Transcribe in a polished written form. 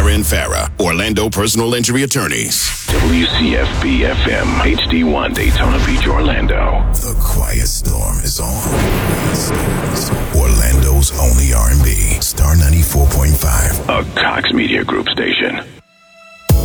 Farah and Farah, Orlando Personal Injury Attorneys. WCFB-FM, HD1, Daytona Beach, Orlando. The Quiet Storm is on. Orlando's only R&B. Star 94.5. A Cox Media Group station.